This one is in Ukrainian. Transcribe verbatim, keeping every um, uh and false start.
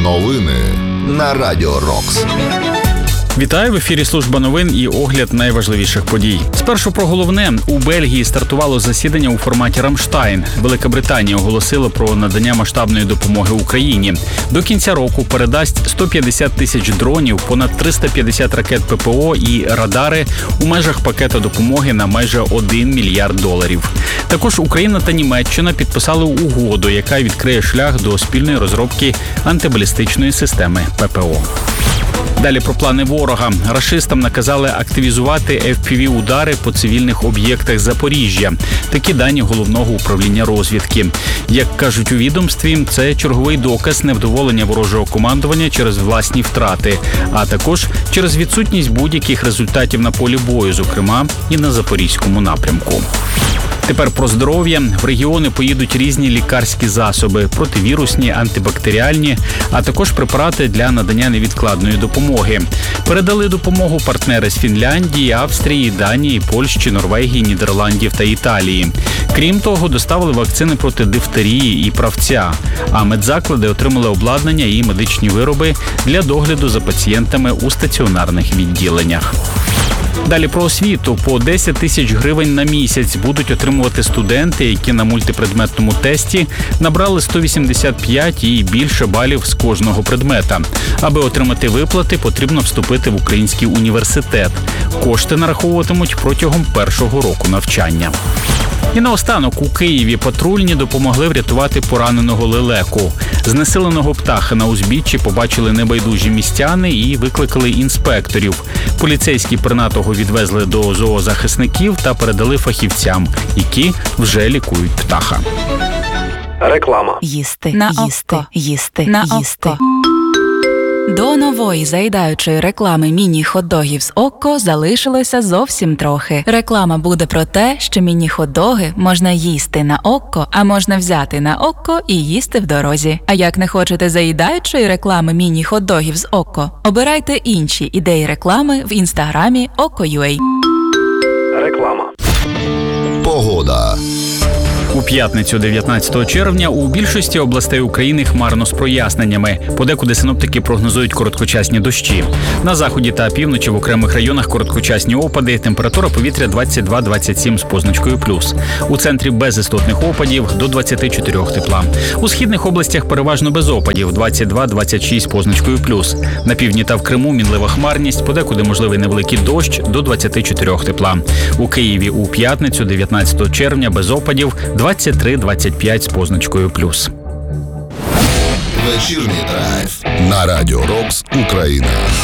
Новини на Радіо Рокс. Вітаю, в ефірі служба новин і огляд найважливіших подій. Спершу про головне. У Бельгії стартувало засідання у форматі «Рамштайн». Велика Британія оголосила про надання масштабної допомоги Україні. До кінця року передасть сто п'ятдесят тисяч дронів, понад триста п'ятдесят ракет ППО і радари у межах пакета допомоги на майже один мільярд доларів. Також Україна та Німеччина підписали угоду, яка відкриє шлях до спільної розробки антибалістичної системи ППО. Далі про плани ворога. Рашистам наказали активізувати еф пі ві-удари по цивільних об'єктах Запоріжжя. Такі дані Головного управління розвідки. Як кажуть у відомстві, це черговий доказ невдоволення ворожого командування через власні втрати, а також через відсутність будь-яких результатів на полі бою, зокрема і на Запорізькому напрямку. Тепер про здоров'я. В регіони поїдуть різні лікарські засоби – противірусні, антибактеріальні, а також препарати для надання невідкладної допомоги. Передали допомогу партнери з Фінляндії, Австрії, Данії, Польщі, Норвегії, Нідерландів та Італії. Крім того, доставили вакцини проти дифтерії і правця, а медзаклади отримали обладнання і медичні вироби для догляду за пацієнтами у стаціонарних відділеннях. Далі про освіту. По десять тисяч гривень на місяць будуть отримувати студенти, які на мультипредметному тесті набрали сто вісімдесят п'ять і більше балів з кожного предмета. Аби отримати виплати, потрібно вступити в український університет. Кошти нараховуватимуть протягом першого року навчання. І наостанок у Києві патрульні допомогли врятувати пораненого лелеку. Знесиленого птаха на узбіччі побачили небайдужі містяни і викликали інспекторів. Поліцейські пернатого відвезли до зоозахисників та передали фахівцям, які вже лікують птаха. Реклама. Їсти, на їсти, око. їсти, на їсти. Око. До нової заїдаючої реклами міні-хот-догів з Окко залишилося зовсім трохи. Реклама буде про те, що міні-хот-доги можна їсти на Окко, а можна взяти на Окко і їсти в дорозі. А як не хочете заїдаючої реклами міні-хот-догів з Окко, обирайте інші ідеї реклами в інстаграмі Окко.ua. Реклама. Погода. У п'ятницю дев'ятнадцятого червня у більшості областей України хмарно з проясненнями. Подекуди синоптики прогнозують короткочасні дощі. На заході та півночі в окремих районах короткочасні опади, температура повітря двадцять два - двадцять сім з позначкою плюс. У центрі без істотних опадів до двадцяти чотирьох тепла. У східних областях переважно без опадів двадцять два - двадцять шість з позначкою плюс. На півдні та в Криму мінлива хмарність, подекуди можливий невеликий дощ до двадцяти чотирьох тепла. У Києві у п'ятницю дев'ятнадцятого червня без опадів двадцять три - двадцять п'ять з позначкою плюс. Вечірній драйв на Радіо Рокс Україна.